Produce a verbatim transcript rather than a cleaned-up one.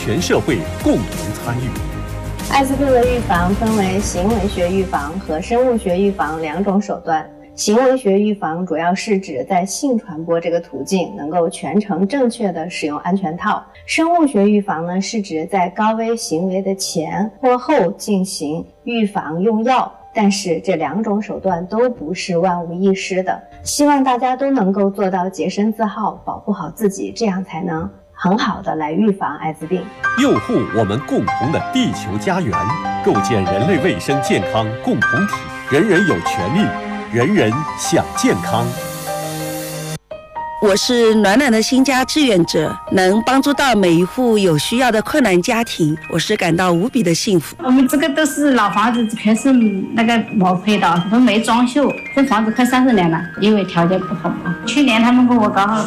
全社会共同参与。 艾滋病的预防分为行为学预防和生物学预防两种手段。行为学预防主要是指在性传播这个途径能够全程正确的使用安全套。生物学预防呢，是指在高危行为的前或后进行预防用药。但是这两种手段都不是万无一失的，希望大家都能够做到洁身自好，保护好自己，这样才能很好的来预防艾滋病， 佑护我们共同的地球家园，构建人类卫生健康共同体。人人有权利，人人享健康。 我是暖暖的新家志愿者，能帮助到每一户有需要的困难家庭，我是感到无比的幸福。 我们这个都是老房子，全是那个毛坯的，都没装修，这房子快三十年了，因为条件不好嘛。去年他们给我搞好